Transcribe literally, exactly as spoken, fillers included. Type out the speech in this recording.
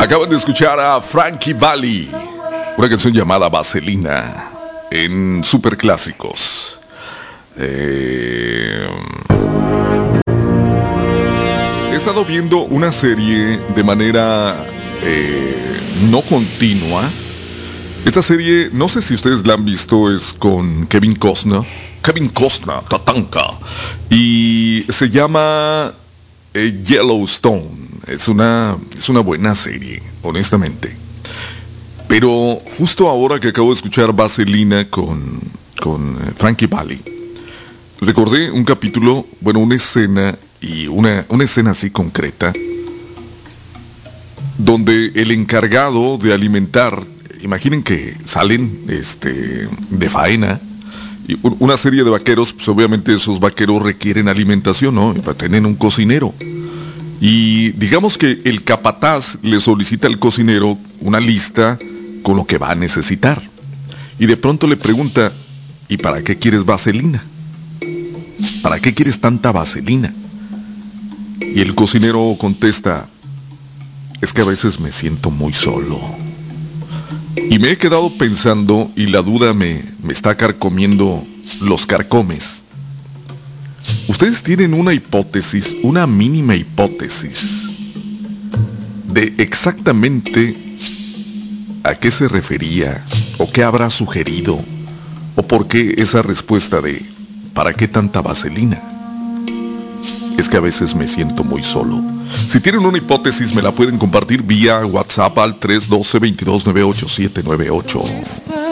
Acaban de escuchar a Frankie Valli, una canción llamada Vaselina, en Superclásicos. Eh... He estado viendo una serie de manera eh, no continua. Esta serie, no sé si ustedes la han visto, es con Kevin Costner. Kevin Costner, Tatanka. Y se llama eh, Yellowstone. Es una, es una buena serie, honestamente. Pero justo ahora que acabo de escuchar Vaselina con, con eh, Frankie Valli, recordé un capítulo, bueno, una escena, y una, una escena así concreta, donde el encargado de alimentar, imaginen que salen este, de faena, y una serie de vaqueros, pues obviamente esos vaqueros requieren alimentación, ¿no? Para tener un cocinero. Y digamos que el capataz le solicita al cocinero una lista con lo que va a necesitar. Y de pronto le pregunta, ¿y para qué quieres vaselina? ¿Para qué quieres tanta vaselina? Y el cocinero contesta, es que a veces me siento muy solo. Y me he quedado pensando y la duda me, me está carcomiendo los carcomes. Ustedes tienen una hipótesis, una mínima hipótesis de exactamente a qué se refería o qué habrá sugerido o por qué esa respuesta de ¿para qué tanta vaselina? Es que a veces me siento muy solo. Si tienen una hipótesis me la pueden compartir vía WhatsApp al tres uno dos, veintidós, noventa y ocho, setecientos noventa y ocho.